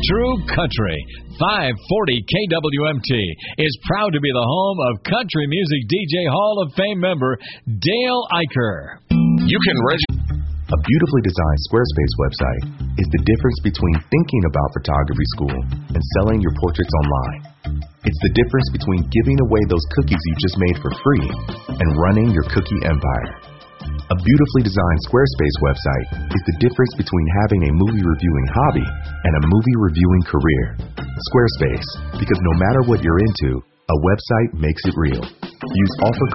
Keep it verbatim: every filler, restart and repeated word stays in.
True Country. five forty K W M T is proud to be the home of country music D J Hall of Fame member Dale Eicher. You can register. A beautifully designed Squarespace website is the difference between thinking about photography school and selling your portraits online. It's the difference between giving away those cookies you just made for free and running your cookie empire. A beautifully designed Squarespace website is the difference between having a movie reviewing hobby and a movie reviewing career. Squarespace, because no matter what you're into, a website makes it real. Use offer